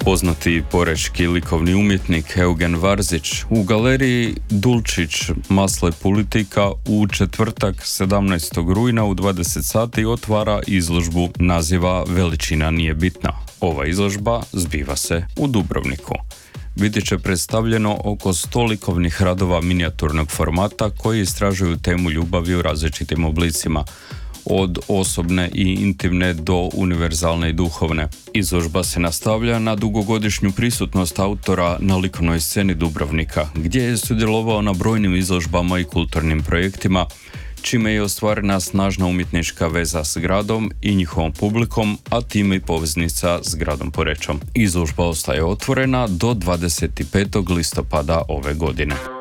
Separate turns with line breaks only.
Poznati porečki likovni umjetnik Eugen Varzić u galeriji Dulčić Masle Politika u četvrtak 17. rujna u 20 sati otvara izložbu naziva Veličina nije bitna. Ova izložba zbiva se u Dubrovniku. Biti će predstavljeno oko 100 likovnih radova minijaturnog formata koji istražuju temu ljubavi u različitim oblicima, od osobne i intimne do univerzalne i duhovne. Izložba se nastavlja na dugogodišnju prisutnost autora na likovnoj sceni Dubrovnika, gdje je sudjelovao na brojnim izložbama i kulturnim projektima, čime je ostvarena snažna umjetnička veza s gradom i njihovom publikom, a time i poveznica s gradom Porečom. Izložba ostaje otvorena do 25. listopada ove godine.